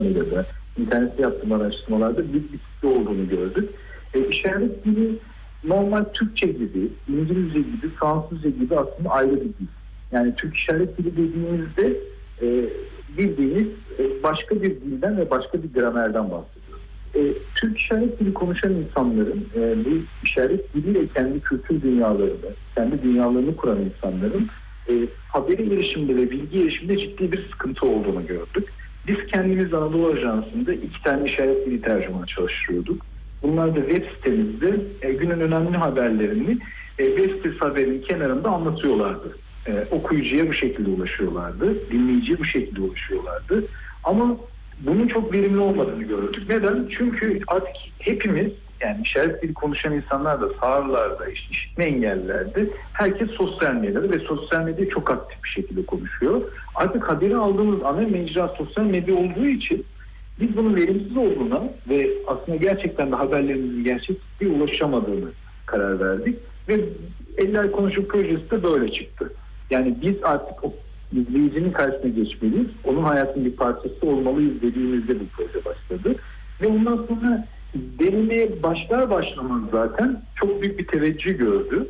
medyada, internette yaptığım araştırmalarda büyük bir kitle olduğunu gördük. İşaret dili normal Türkçe gibi, İngilizce gibi, Fransızca gibi aslında ayrı bir dil. Yani Türk işaret dili dediğimizde bildiğiniz başka bir dilden ve başka bir gramerden bahsediyoruz. Türk işaret dili konuşan insanların bu işaret diliyle kendi kültür dünyalarını, kendi dünyalarını kuran insanların haberi erişimde ve bilgi erişimde ciddi bir sıkıntı olduğunu gördük. Biz kendimiz Anadolu Ajansı'nda 2 tane işaret dili tercümanı çalıştırıyorduk. Bunlar da web sitemizde günün önemli haberlerini web sitesi haberinin kenarında anlatıyorlardı. Okuyucuya bu şekilde ulaşıyorlardı, dinleyiciye bu şekilde ulaşıyorlardı. Ama bunun çok verimli olmadığını gördük. Neden? Çünkü artık hepimiz, yani işaret dili konuşan insanlar da, sağırlarda, işitme engellilerde, herkes sosyal medyada ve sosyal medyayı çok aktif bir şekilde konuşuyor. Artık haberi aldığımız ana mecra sosyal medya olduğu için biz bunun verimsiz olduğuna ve aslında gerçekten de haberlerimizin gerçekliğe ulaşamadığını karar verdik. Ve Eller Konuşur projesi de böyle çıktı. Yani biz artık o izleyicinin karşısına geçmeliyiz. Onun hayatının bir parçası olmalıyız dediğimizde bu proje başladı. Ve ondan sonra denemeye başlamaz zaten çok büyük bir teveccüh gördü.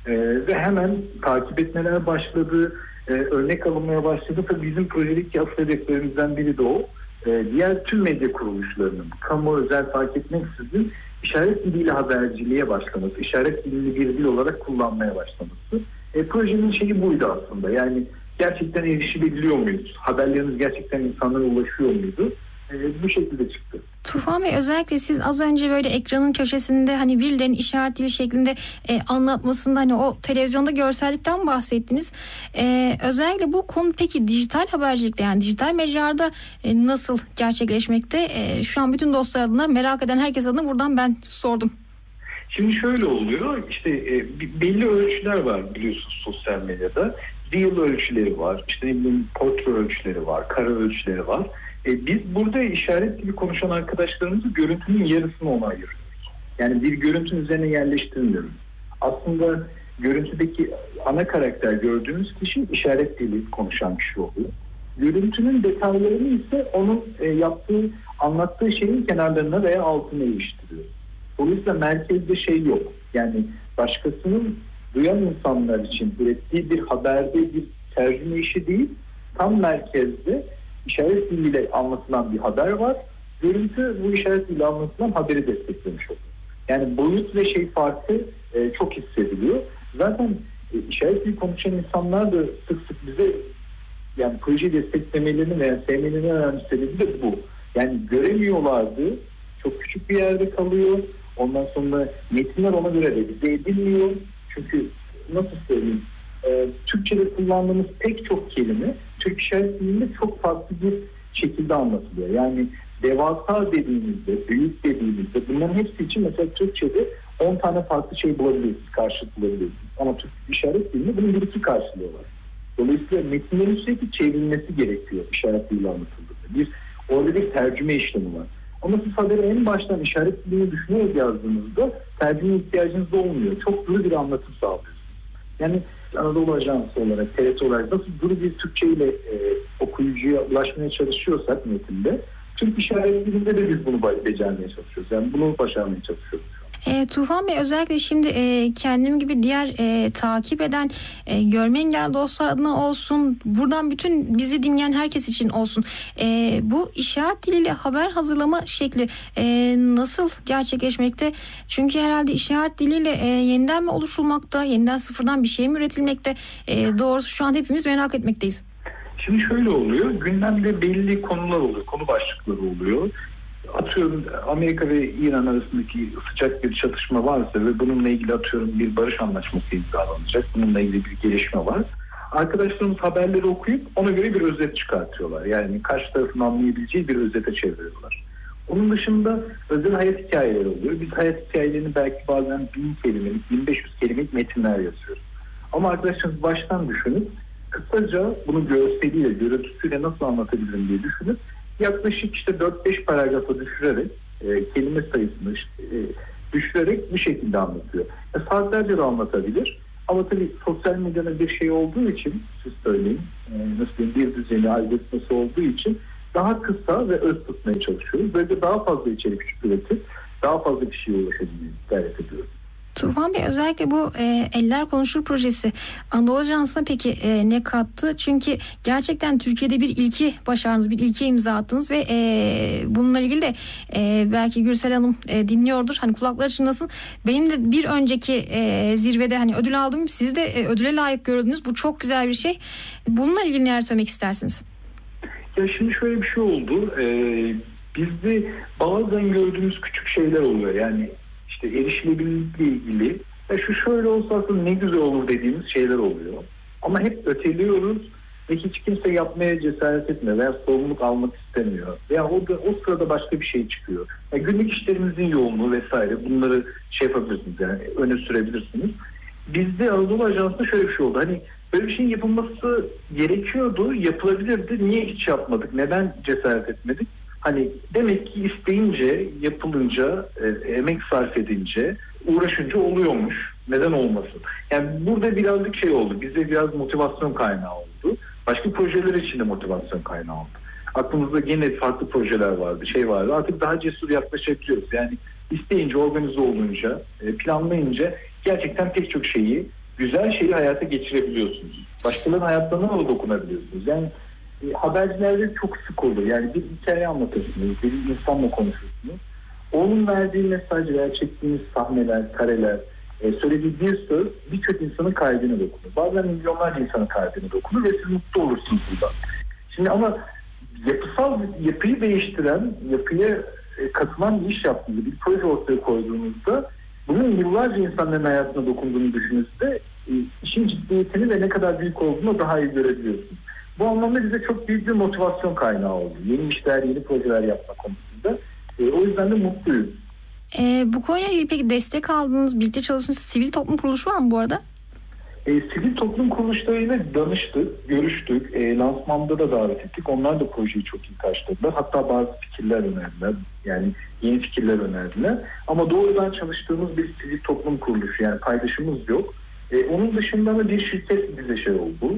Ve hemen takip etmeler başladı. Örnek alınmaya başladı. Tabii bizim projedeki asıl hedeflerimizden biri de o. Diğer tüm medya kuruluşlarının kamu özel fark etmeksizin işaret diliyle haberciliğe başlaması, işaret dilini bir dil olarak kullanmaya başlaması. Projenin şeyi buydu aslında. Yani gerçekten erişilebiliyor muyuz? Haberlerimiz gerçekten insanlara ulaşıyor muydu? Bu şekilde çıktı. Tufan Bey, özellikle siz az önce böyle ekranın köşesinde hani birilerinin işaret dili şeklinde anlatmasında hani o televizyonda görsellikten bahsettiniz. Özellikle bu konu peki dijital habercilikte, yani dijital mecrada nasıl gerçekleşmekte? Şu an bütün dostlar adına, merak eden herkes adına buradan ben sordum. Şimdi şöyle oluyor, işte belli ölçüler var biliyorsunuz sosyal medyada. Reel ölçüleri var, işte ne bileyim portre ölçüleri var, kare ölçüleri var. Biz burada işaret dili konuşan arkadaşlarımızı görüntünün yarısını ona ayırıyoruz. Yani bir görüntünün üzerine yerleştirmiyoruz. Aslında görüntüdeki ana karakter gördüğümüz kişi işaret dili konuşan kişi oluyor. Görüntünün detaylarını ise onun anlattığı şeyin kenarlarına veya altına iliştiriyor. Dolayısıyla merkezde şey yok. Yani başkasının duyan insanlar için ürettiği bir haberde bir tercüme işi değil, tam merkezde işaret diliyle anlatılan bir haber var. Görüntü bu işaret diliyle anlatılan haberi desteklemiş oluyor. Yani boyut ve şey farkı çok hissediliyor. Zaten işaret dili konuşan insanlar da sık sık bize yani projeyi desteklemelerini veya sevmelerini önemli sebebi de bu. Yani göremiyorlardı. Çok küçük bir yerde kalıyor. Ondan sonra metinler ona göre revize edilmiyor. Çünkü nasıl söyleyeyim? Türkçe'de kullandığımız pek çok kelime Türk işaret dilinde çok farklı bir şekilde anlatılıyor. Yani devasa dediğimizde, büyük dediğimizde bunların hepsi için mesela Türkçe'de 10 tane farklı şey bulabilirsiniz, karşılık bulabilirsiniz. Ama Türk işaret dilinde bunun bir iki karşılığı var. Dolayısıyla metinlerin sürekli çevrilmesi gerekiyor işaret diliyle anlatıldığında. Orada bir tercüme işlemi var. Ama siz haberi en baştan işaret dilini düşünerek yazdığınızda tercüme ihtiyacınız da olmuyor. Çok duru bir anlatım sağlıyorsunuz. Yani Anadolu Ajansı olarak, TRT olarak nasıl duru bir Türkçe ile okuyucuya ulaşmaya çalışıyorsak metinde, Türk işaret dilinde de biz bunu becermeye çalışıyoruz. Yani bunu başarmaya çalışıyoruz. Tufan Bey, özellikle şimdi kendim gibi diğer takip eden görme engelli dostlar adına olsun, buradan bütün bizi dinleyen herkes için olsun, bu işaret diliyle haber hazırlama şekli nasıl gerçekleşmekte? Çünkü herhalde işaret diliyle yeniden mi oluşulmakta, yeniden sıfırdan bir şey mi üretilmekte? Doğrusu şu an hepimiz merak etmekteyiz. Şimdi şöyle oluyor, gündemde belli konular oluyor, konu başlıkları oluyor. Atıyorum Amerika ve İran arasındaki sıcak bir çatışma varsa ve bununla ilgili atıyorum bir barış anlaşması imzalanacak. Bununla ilgili bir gelişme var. Arkadaşlarımız haberleri okuyup ona göre bir özet çıkartıyorlar. Yani karşı tarafın anlayabileceği bir özete çeviriyorlar. Onun dışında özel hayat hikayeleri oluyor. Biz hayat hikayelerini belki bazen 1000 kelimelik, 1500 kelimelik metinler yazıyoruz. Ama arkadaşlarımız baştan düşünüp kısaca bunu görseliyle, görüntüsüyle nasıl anlatabilirim diye düşünüp yaklaşık işte 4-5 paragrafa düşürerek kelime sayısını düşürerek bu şekilde anlatıyor. Saatlerce de anlatabilir. Ama tabii sosyal medyanın bir şey olduğu için, siz söyleyin, nasıl diyeyim, bir düzeni algoritması olduğu için daha kısa ve öz tutmaya çalışıyoruz. Böylece daha fazla içerik üretip daha fazla kişiye ulaşabilmeyi gayret ediyoruz. Tufan Bey, özellikle bu Eller Konuşur projesi Anadolu Ajansı'na peki ne kattı? Çünkü gerçekten Türkiye'de bir ilki başardınız, bir ilke imza attınız ve bununla ilgili de belki Gürsel Hanım dinliyordur. Hani kulakları çınlasın. Benim de bir önceki zirvede hani ödül aldım. Siz de ödüle layık görüldünüz. Bu çok güzel bir şey. Bununla ilgili neler söylemek istersiniz? Ya şimdi şöyle bir şey oldu. Bizde bazen gördüğümüz küçük şeyler oluyor. Yani İşte erişilebilirlikle ilgili şu şöyle olsa aslında ne güzel olur dediğimiz şeyler oluyor. Ama hep öteliyoruz ve hiç kimse yapmaya cesaret etmiyor veya sorumluluk almak istemiyor. Veya o sırada başka bir şey çıkıyor. Yani günlük işlerimizin yoğunluğu vesaire, bunları yapabilirsiniz, yani öne sürebilirsiniz. Bizde Anadolu Ajansı'nda şöyle bir şey oldu. Hani böyle bir şeyin yapılması gerekiyordu, yapılabilirdi. Niye hiç yapmadık? Neden cesaret etmedik? Hani demek ki isteyince, yapılınca, emek sarf edince, uğraşınca oluyormuş. Neden olmasın? Yani burada birazcık şey oldu. Bize biraz motivasyon kaynağı oldu. Başka projeler için de motivasyon kaynağı oldu. Aklımızda gene farklı projeler vardı, vardı. Artık daha cesur yaklaşabiliyoruz. Yani isteyince, organize olunca, planlayınca gerçekten pek çok şeyi, güzel şeyi hayata geçirebiliyorsunuz. Başkalarının hayatlarına da dokunabiliyorsunuz. Yani habercilerde çok sık olur. Yani bir hikaye anlatırsınız, bir insanla konuşursunuz. Onun verdiği mesaj veya çektiğiniz sahneler, kareler, söylediği bir söz birçok insanın kalbine dokunur. Bazen milyonlarca insanın kalbine dokunur ve siz mutlu olursunuz burada. Şimdi ama yapıyı değiştiren, yapıya katılan bir iş yaptığınızda, bir proje ortaya koyduğunuzda bunun yıllarca insanların hayatına dokunduğunu düşündüğünüzde işin ciddiyetini ve ne kadar büyük olduğunu daha iyi görebiliyorsunuz. Bu anlamda bize çok büyük bir motivasyon kaynağı oldu. Yeni işler, yeni projeler yapma konusunda. O yüzden de mutluyuz. Bu konuyla ilgili peki destek aldığınız, birlikte çalıştığınız sivil toplum kuruluşu var mı bu arada? Sivil toplum kuruluşlarıyla danıştık, görüştük. Lansmanda da davet ettik. Onlar da projeyi çok iyi karşıladılar. Hatta bazı fikirler önerdiler. Yani yeni fikirler önerdiler. Ama doğrudan çalıştığımız bir sivil toplum kuruluşu, yani paydaşımız yok. Onun dışında da bir şirket bize oldu.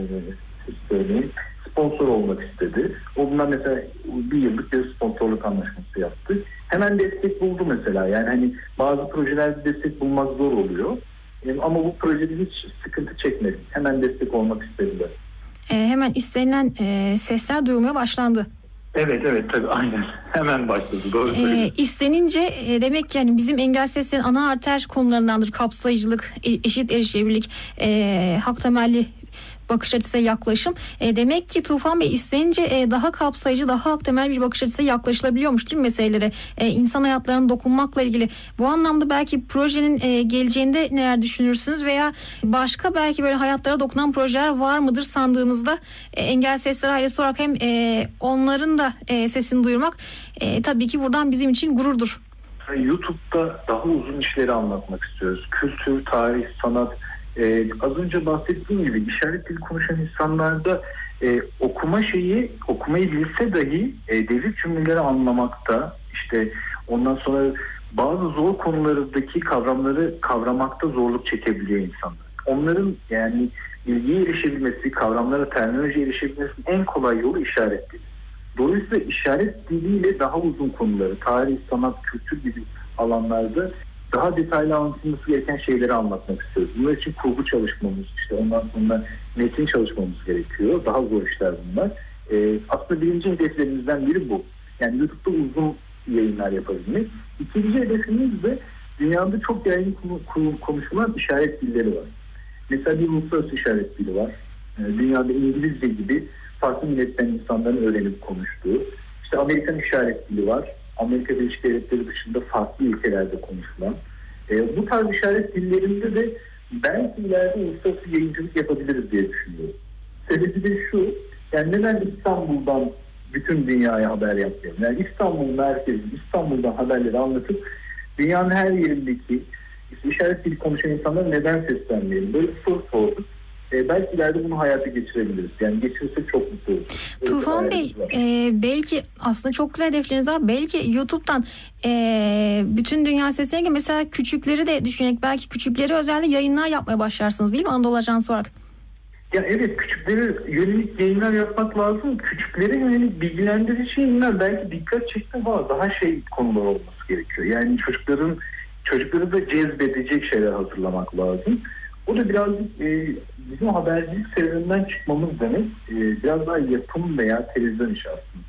Sponsor olmak istedi. Onunla mesela bir yıllık bir sponsorluk anlaşması yaptık. Hemen destek buldu mesela. Yani hani bazı projelerde destek bulmak zor oluyor. Ama bu projede hiç sıkıntı çekmedi. Hemen destek olmak istediler. Hemen istenilen sesler duyulmaya başlandı. Evet tabii, aynen. Hemen başladı. Doğru söylüyorsun. İstenince demek ki yani bizim engel seslerin ana arter konularındandır. Kapsayıcılık, eşit erişilebilirlik, hak temelli bakış açısına yaklaşım. Demek ki Tufan Bey istenince daha kapsayıcı, daha hak temel bir bakış açısına yaklaşılabiliyormuş değil mi meselelere? İnsan hayatlarına dokunmakla ilgili. Bu anlamda belki projenin geleceğinde neler düşünürsünüz veya başka belki böyle hayatlara dokunan projeler var mıdır sandığınızda? Engel Sesler ailesi olarak hem onların da sesini duyurmak tabii ki buradan bizim için gururdur. YouTube'da daha uzun işleri anlatmak istiyoruz. Kültür, tarih, sanat. Az önce bahsettiğim gibi işaret dili konuşan insanlarda okumayı bilse dahi devrik cümleleri anlamakta, işte ondan sonra bazı zor konulardaki kavramları kavramakta zorluk çekebiliyor insanlar. Onların yani bilgiye erişebilmesi, kavramlara, terminolojiye erişebilmesinin en kolay yolu işaret dili. Dolayısıyla işaret diliyle daha uzun konuları, tarih, sanat, kültür gibi alanlarda daha detaylı anlatılması gereken şeyleri anlatmak istiyoruz. Bunlar için kurgu çalışmamız, işte ondan sonra metin çalışmamız gerekiyor. Daha zor işler bunlar. Aslında birinci hedeflerimizden biri bu. Yani YouTube'da uzun yayınlar yapabilmek. İkinci hedefimiz de dünyada çok yaygın konuşulan işaret dilleri var. Mesela bir uluslararası işaret dili var. Dünyada İngilizce gibi farklı milletten insanların öğrenip konuştuğu. İşte Amerikan işaret dili var. Amerika Birleşik Devletleri dışında farklı ülkelerde konuşulan. Bu tarz işaret dillerinde de belki ileride uluslararası yayıncılık yapabiliriz diye düşünüyorum. Sebebi de şu, yani neden İstanbul'dan bütün dünyaya haber yapmayalım? Yani İstanbul merkezi, İstanbul'dan haberleri anlatıp dünyanın her yerindeki işaret dili konuşan insanlara neden seslenmeyelim? Böyle bir soru sorduk. Belki ileride bunu hayata geçirebiliriz. Yani geçirirsek çok mutlu oluruz. Tufan Bey, belki aslında çok güzel hedefleriniz var. Belki YouTube'dan bütün dünya seslerine mesela küçükleri de düşünerek belki küçükleri özellikle yayınlar yapmaya başlarsınız değil mi Anadolu Ajansı olarak? Ya evet, küçüklere yönelik yayınlar yapmak lazım. Küçüklere yönelik bilgilendirici yayınlar belki dikkat çekme var. Daha konular olması gerekiyor. Yani çocukları da cezbedecek şeyler hazırlamak lazım. O da birazcık bizim habercilik serüveninden çıkmamız demek. Biraz daha yapım veya televizyon işi aslında.